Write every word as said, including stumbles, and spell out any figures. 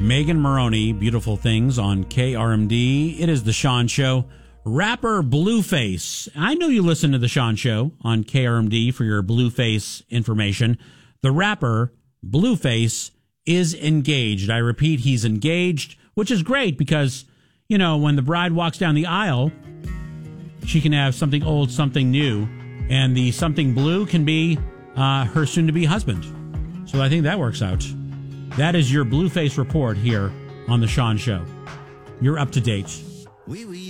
Megan Maroney, Beautiful Things on K R M D. It is The Sean Show. Rapper Blueface. I know you listen to The Sean Show on K R M D for your Blueface information. The rapper Blueface is engaged. I repeat, he's engaged, which is great because, you know, when the bride walks down the aisle, she can have something old, something new, and the something blue can be uh, her soon-to-be husband. So I think that works out. That is your Blueface report here on The Sean Show. You're up to date.